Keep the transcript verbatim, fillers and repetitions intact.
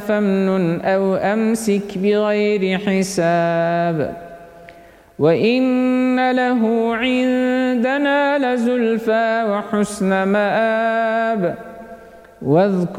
فامنن أو أمسك بغير حساب وإن له عندنا لزلفى وحسن مآب واذكر